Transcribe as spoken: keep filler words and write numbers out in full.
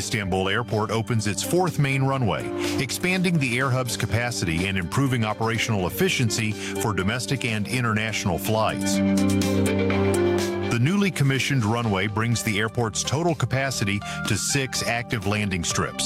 Istanbul Airport opens its fourth main runway, expanding the AirHub's capacity and improving operational efficiency for domestic and international flights. The newly commissioned runway brings the airport's total capacity to six active landing strips.